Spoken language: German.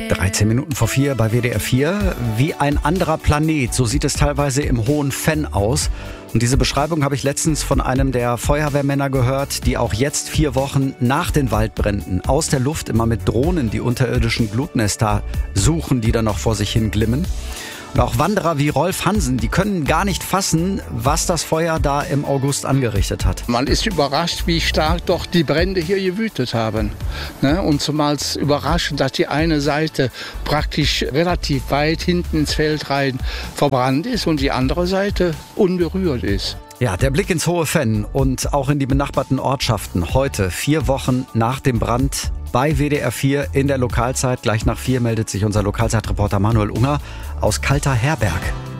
13 Minuten vor 4 bei WDR 4. Wie ein anderer Planet, so sieht es teilweise im Hohen Venn aus. Und diese Beschreibung habe ich letztens von einem der Feuerwehrmänner gehört, die auch jetzt 4 Wochen nach den Waldbränden aus der Luft immer mit Drohnen die unterirdischen Glutnester suchen, die da noch vor sich hin glimmen. Und auch Wanderer wie Rolf Hansen, die können gar nicht fassen, was das Feuer da im August angerichtet hat. Man ist überrascht, wie stark doch die Brände hier gewütet haben. Und zumal überraschend, dass die eine Seite praktisch relativ weit hinten ins Feld rein verbrannt ist und die andere Seite unberührt ist. Ja, der Blick ins Hohe Venn und auch in die benachbarten Ortschaften. Heute, 4 Wochen nach dem Brand bei WDR 4 in der Lokalzeit. Gleich nach 4 meldet sich unser Lokalzeitreporter Manuel Unger aus Kalter Herberg.